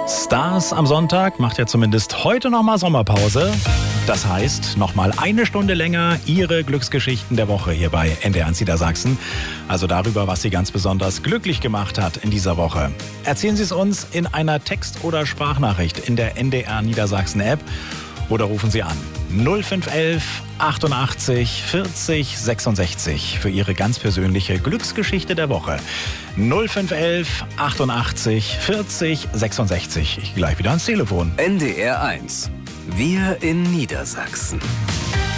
Stars am Sonntag macht ja zumindest heute nochmal Sommerpause. Das heißt, nochmal eine Stunde länger Ihre Glücksgeschichten der Woche hier bei NDR Niedersachsen. Also darüber, was Sie ganz besonders glücklich gemacht hat in dieser Woche. Erzählen Sie es uns in einer Text- oder Sprachnachricht in der NDR Niedersachsen App oder rufen Sie an 0511 88 40 66 für Ihre ganz persönliche Glücksgeschichte der Woche. 0511 88 40 66. Ich gehe gleich wieder ans Telefon. NDR 1. Wir in Niedersachsen.